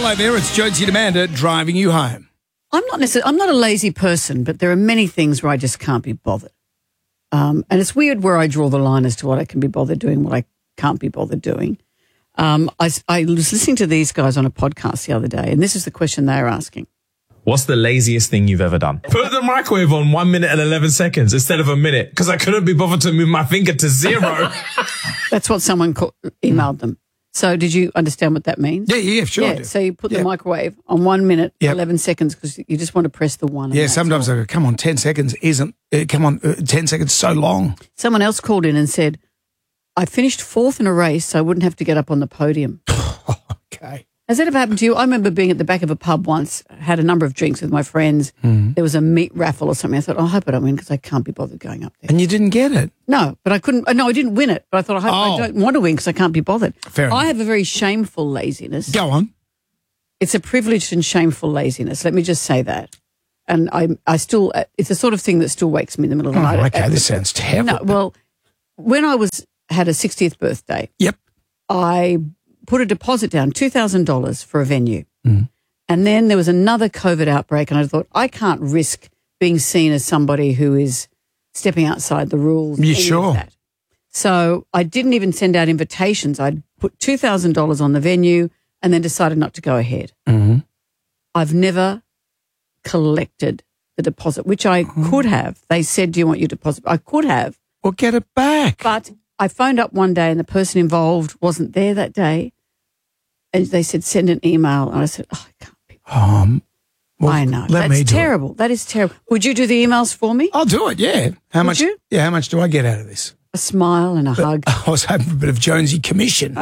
Hello there, it's Jonesy and Amanda driving you home. I'm not a lazy person, but there are many things where I just can't be bothered. And it's weird where I draw the line as to what I can be bothered doing, what I can't be bothered doing. I was listening to these guys on a podcast the other day, and this is the question they were asking. What's the laziest thing you've ever done? Put the microwave on 1 minute and 11 seconds instead of a minute because I couldn't be bothered to move my finger to 0. That's what someone emailed them. So did you understand what that means? Yeah, sure. Yeah, so you put the microwave on 1 minute, 11 seconds because you just want to press the one. Yeah, sometimes I go, come on, 10 seconds isn't, 10 seconds so long. Someone else called in and said, I finished 4th in a race so I wouldn't have to get up on the podium. Okay. Has that ever happened to you? I remember being at the back of a pub once, had a number of drinks with my friends. There was a meat raffle or something. I thought, I hope I don't win because I can't be bothered going up there. And you didn't get it? No, but I couldn't. No, I didn't win it. But I thought, I hope I don't want to win because I can't be bothered. Fair enough. I have a very shameful laziness. Go on. It's a privileged and shameful laziness. Let me just say that. And I still, it's the sort of thing that still wakes me in the middle of the night. Okay, this sounds terrible. No, well, when I had a 60th birthday. Yep. I put a deposit down, $2,000 for a venue. And then there was another COVID outbreak and I thought, I can't risk being seen as somebody who is stepping outside the rules. You sure? So I didn't even send out invitations. I'd put $2,000 on the venue and then decided not to go ahead. I've never collected the deposit, which I could have. They said, do you want your deposit? I could have. Well, get it back. But I phoned up one day and the person involved wasn't there that day. And they said, send an email. And I said, I can't be. Well, I know. That's terrible. That is terrible. Would you do the emails for me? I'll do it, yeah. How much? You? Yeah, how much do I get out of this? A smile and a hug. I was hoping for a bit of Jonesy commission.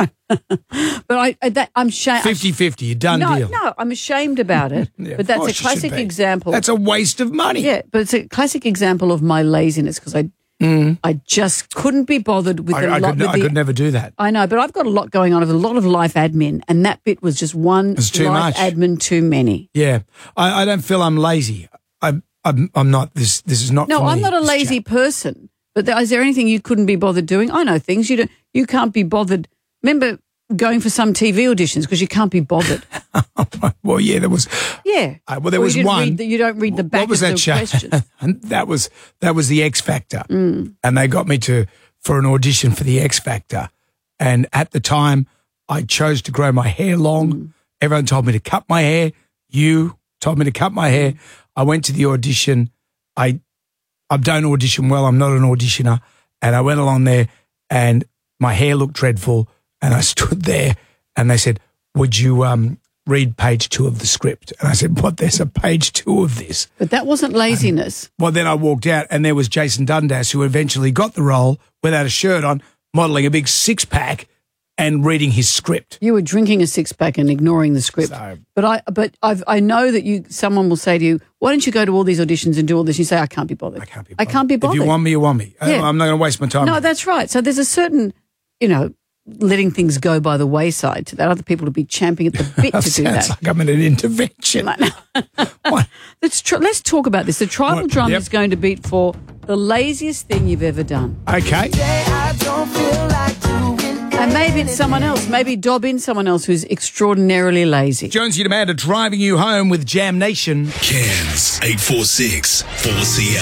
But I'm ashamed. 50-50, a done deal. No, I'm ashamed about it. Yeah, but that's a classic example. That's a waste of money. Yeah, but it's a classic example of my laziness because I just couldn't be bothered with I could never do that. I know, but I've got a lot going on. I have a lot of life admin, and that bit was just one too life much. admin too many. Yeah, I don't feel I'm lazy. I'm not. This is not. No, for me, I'm not a lazy person. But is there anything you couldn't be bothered doing? I know things you can't be bothered. Remember going for some TV auditions because you can't be bothered. Well, yeah, there was. Yeah. Well, there was one. You don't read the back what was of that the show? question. And that was the X Factor, and they got me for an audition for the X Factor. And at the time, I chose to grow my hair long. Everyone told me to cut my hair. You told me to cut my hair. I went to the audition. I don't audition well. I'm not an auditioner. And I went along there and my hair looked dreadful. And I stood there and they said, would you read page 2 of the script? And I said, what? There's a page 2 of this. But that wasn't laziness. Well, then I walked out and there was Jason Dundas, who eventually got the role without a shirt on, modelling a big 6-pack and reading his script. You were drinking a 6-pack and ignoring the script. So, but I know that someone will say to you, why don't you go to all these auditions and do all this? You say, I can't be bothered. I can't be bothered. If you want me, you want me. Yeah. I'm not going to waste my time. No, that's right. So there's a certain, letting things go by the wayside to that. Other people would be champing at the bit to do that. Sounds like I'm in an intervention. Let's talk about this. The tribal drum is going to beat for the laziest thing you've ever done. Okay. And maybe it's someone else. Maybe dob in someone else who's extraordinarily lazy. Jonesy and Amanda driving you home with Jam Nation. Cairns 846 4CR.